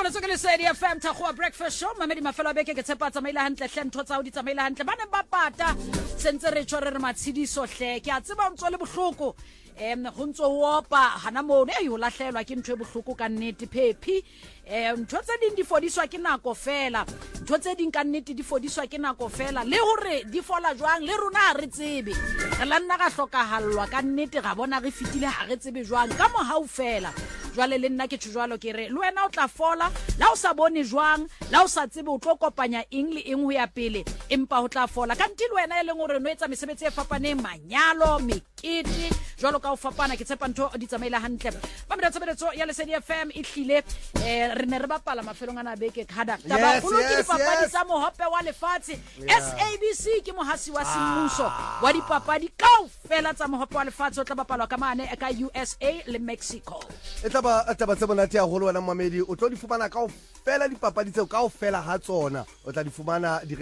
Let's go to Lesedi FM Tagoa Breakfast Show. Mamedi mafelo a beke ke tshepa tsamaile hantle hle ntho tsa o di tsamaile hantle. Ba ne ba pata sentse re tshware re matshidiso hle. Ke a tseba o ntso le bohloko. Go ntso opa hana mo ne yo lahlelwa ke ntho e bohloko ka nnete phephi. Ntho tse ding di fodiswa ke nako fela. Ntho tse ding ka nnete di fodiswa ke nako fela. Le hore di fola jwang le rona re tsebe. Re la nna ga hlokahallwa ka nnete ga bona re fitile ha re tsebe jwang ka mo hau fela. Jwale le nna ke tshwalo ke re le wena o tla fola la o sa bone jwang la o sa tsebe o tlo kopanya eng le eng ho ya pele empa ho tla fola ka ntile wena e leng hore no etsa mesebetsi e fapaneng manyalo mekete jwalo ka o fapana ke tshepa ntho di tsamaile hantle ba mera tsebetso ya Lesedi FM e hlile re ne re bapala mafelong ana beke khada taba go ke dipapadi tsa mohope wa lefatshe SABC ke mohasi wa semmuso wa dipapadi kaofela tsa mohope wa lefatshe o tla bapalwa ka mane ka USA le Mexico taba tse monate ya holo wena Mamedi o tlo di fumana kaofela dipapadi tseo kaofela ha tsona o tla di fumana